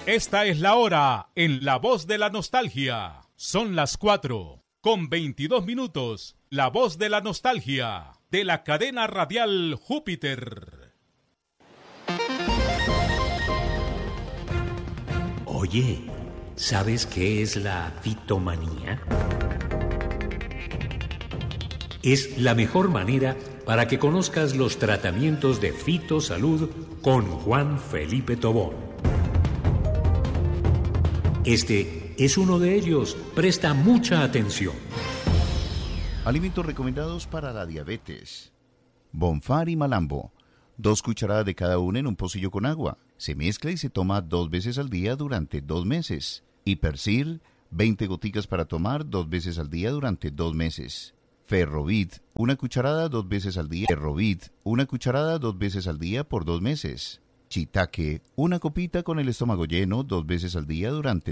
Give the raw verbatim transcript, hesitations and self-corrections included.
Esta es la hora en La Voz de la Nostalgia. Son las cuatro con veintidós minutos. La Voz de la Nostalgia de la cadena radial Júpiter. Oye, ¿sabes qué es la fitomanía? Es la mejor manera para que conozcas los tratamientos de fitosalud con Juan Felipe Tobón. Este es uno de ellos. Presta mucha atención. Alimentos recomendados para la diabetes. Bonfar y Malambo. Dos cucharadas de cada una en un pocillo con agua. Se mezcla y se toma dos veces al día durante dos meses. Hipercir, veinte goticas para tomar dos veces al día durante dos meses. Ferrovit, una cucharada dos veces al día. Ferrovit, una cucharada dos veces al día por dos meses. Shiitake, una copita con el estómago lleno dos veces al día durante